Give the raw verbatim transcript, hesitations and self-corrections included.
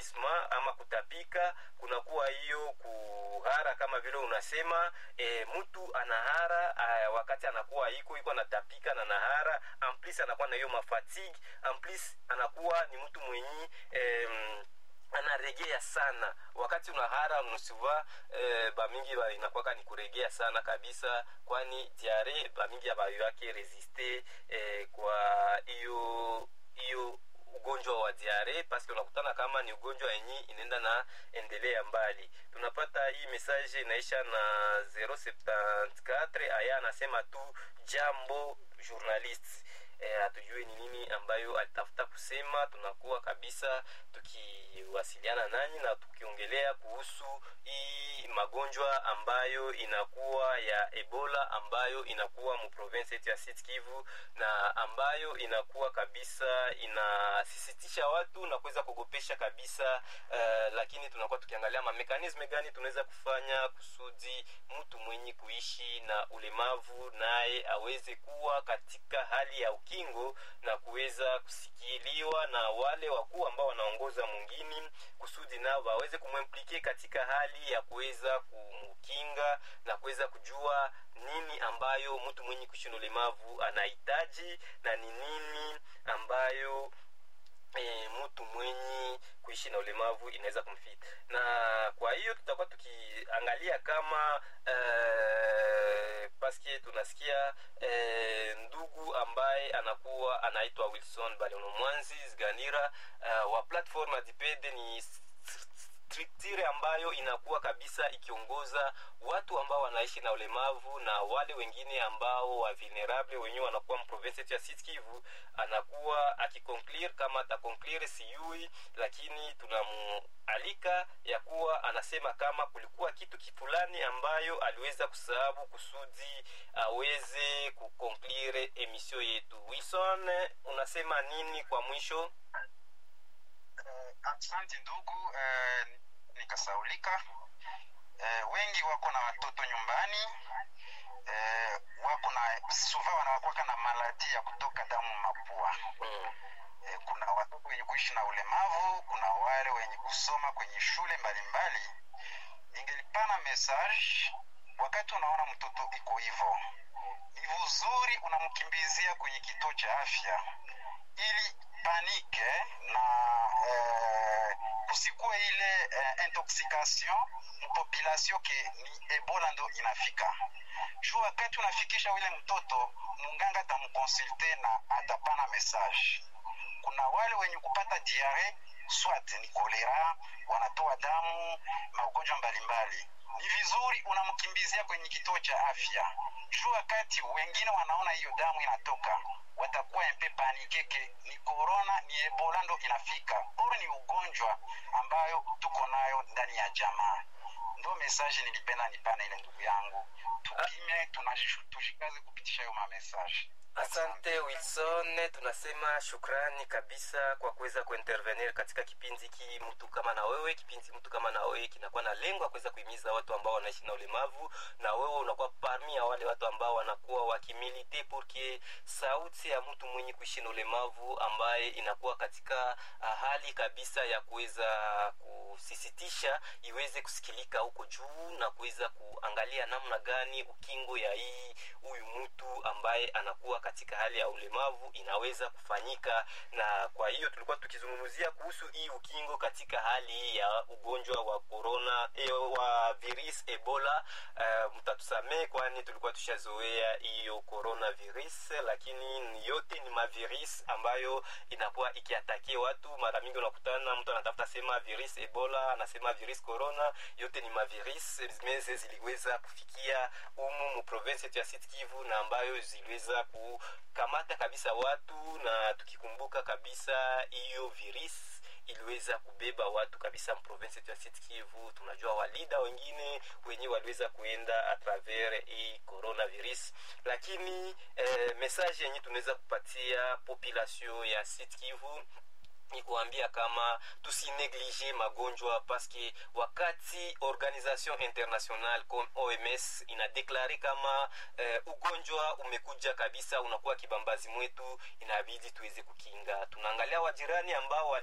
vomissement ama kutapika, kuna kuwa hiyo kuhara kama vile unasema e, mtu anahara a, wakati anakuwa iko iko anatapika na nahara, en plus anakuwa na hiyo mafatigue, en plus anakuwa ni mtu mwenye e, anaregea sana wakati unahara nusuva eh, bamingi ba inakuwa ni kuregea sana kabisa, kwani diare bamingi abayake resiste eh, kwa hiyo hiyo ugonjwa wa diare, paske unakutana kama ni ugonjwa yenye inaenda na endelea mbali. Tunapata hii message inaisha na zero seven four, aya anasema tu jambo journalist. Eh, hatujui ni nini ambayo alitafuta kusema. Tunakuwa kabisa tukiwasiliana nanyi na tukiongelea kuhusu hii magonjwa ambayo inakuwa ya Ebola, ambayo inakuwa mu province yetu ya Sud Kivu, na ambayo inakuwa kabisa inasisitisha watu na kuweza kugopesha kabisa. Uh, lakini tunakuwa tukiangalia ma mekanisme gani tunaweza kufanya kusudi mtu mwenye kuishi na ulemavu naye aweze kuwa katika hali ya kingo na kuweza kusikiliwa na wale wakuu ambao wanaongoza mwingine, kusudi nao waweze kumwimplike katika hali ya kuweza kumkinga na kuweza kujua nini ambayo mtu mwenye kuishi na ulemavu anahitaji na ni nini ambayo E, mtu mwenye kuishi na ulemavu inaweza kumfita. Na kwa hiyo tutakuwa tukiangalia kama e, paske tunasikia e, ndugu ambaye anakuwa anaitwa Wilson Baliono Mwanzi Zganira uh, wa platform Adipede, ni structure ambayo inakuwa kabisa ikiongoza watu ambao wanaishi na ulemavu na wale wengine ambao wa vulnerable wenyewe wanakuwa mprovince ya Sud Kivu. Anakuwa akiconclure kama ataconclure siyui, lakini tunamualika ya kuwa anasema kama kulikuwa kitu kifulani ambayo aliweza kusahabu kusudi aweze kuconclure emission yetu. Wilson, unasema nini kwa mwisho? Uh, asante ndugu, uh, nikasaulika. Uh, wengi wako na watoto nyumbani, uh, wako na suva wanakuwa na maladi ya kutoka damu mapua. Uh, kuna watoto wenye kuishi na ulemavu, kuna wale wenye kusoma kwenye shule mbalimbali. Ningelipana message, wakati unaona mtoto iko hivyo, ni vizuri unamkimbizia kwenye kituo cha afya ili panike na eh, kusikue ile eh, intoxication population ke ni Ebola ndo inafika. Juu wakati unafikisha wile mtoto, munganga atamkonsulte na atapana message. Kuna wale wenye kupata diare, swat ni kolera, wanatoa damu, magonjwa mbalimbali. Ni vizuri unamkimbizia kwenye kituo cha afya. Juu wakati wengine wanaona hiyo damu inatoka, watakuwa mpe panike ke ni corona, ni Ebola ndo inafika, oro ni ugonjwa ambayo tuko nayo ndani ya jamaa. Ndo message nilipenda nipana ile ndugu yangu. Tupime, tunajikaze kupitisha hiyo ma message. Asante Wilson, tunasema shukrani kabisa kwa kuweza kuintervenir katika kipindi hiki. Mtu kama na wewe, kipindi mtu kama na wewe kinakuwa na lengo kuweza kuhimiza watu ambao wanaishi na ulemavu, na wewe unakuwa parmi ya wale watu ambao wanakuwa wakimilite porque sauti ya mtu mwenye kuishi na ulemavu ambaye inakuwa katika hali kabisa ya kuweza kusisitisha iweze kusikilika huko juu na kuweza kuangalia namna gani ukingo ya hii huyu mtu ambaye anakuwa katika hali ya ulemavu inaweza kufanyika. Na kwa hiyo tulikuwa tukizungumzia kuhusu hii ukingo katika hali ya ugonjwa wa corona e, wa virus Ebola. Uh, mtatusamee kwani tulikuwa tushazoea hiyo corona virus, lakini yote ni mavirus ambayo inakuwa ikiatake watu. Mara mingi unakutana mtu anatafuta sema virus Ebola, anasema virus corona, yote ni mavirus zimeze ziliweza kufikia umu mu province ya Sud Kivu na ambayo ziliweza kukamata kabisa watu. Na tukikumbuka kabisa hiyo virus iliweza kubeba watu kabisa mprovince ya Sud Kivu. Tunajua walida wengine wenyewe waliweza kuenda a travers hii coronavirus, lakini eh, message yenyewe tunaweza kupatia population ya Sud Kivu ni kuambia kama tusineglige magonjwa, paske wakati Organisation Internationale comme O M S inadeklare kama eh, ugonjwa umekuja kabisa unakuwa kibambazi mwetu, inabidi tuweze kukinga. Tunaangalia wajirani ambao